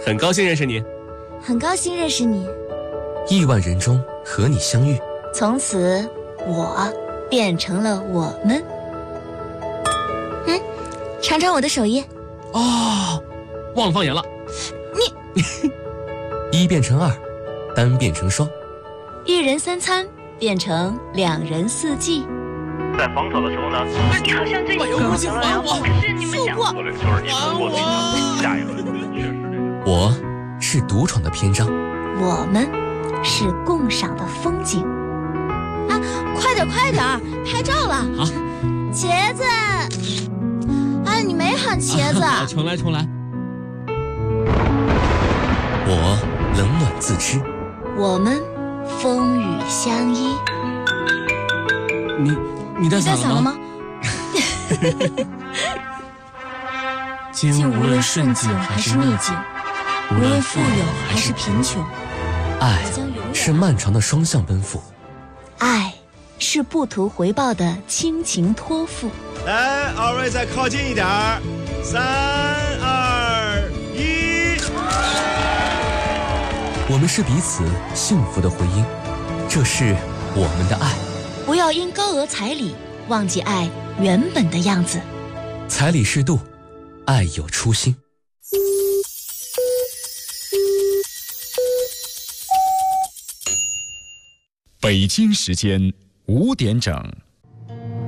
很高兴认识你。 很高兴认识你。 亿万人中和你相遇， 从此我变成了我们。尝尝我的手艺。 哦，忘了放盐了。 一变成二，单变成双， 一人三餐变成两人四季。 在防守的时候呢， 你好像最近有信还我， 可是你们讲策略就是你通过下一轮确实我是独闯的篇章， 我们是共赏的风景。啊，快点，拍照了！ 好， 茄子。哎，你没喊茄子。 重来。 我冷暖自知， 我们风雨相依。 你带伞了吗？ 今无论顺境还是逆境，无论富有还是贫穷， 爱是漫长的双向奔赴， 爱是不图回报的亲情托付。 来，二位再靠近一点儿，3、2、1。 我们是彼此幸福的回音，这是我们的爱。 不要因高额彩礼忘记爱原本的样子。 彩礼适度，爱有初心。 北京时间5点整。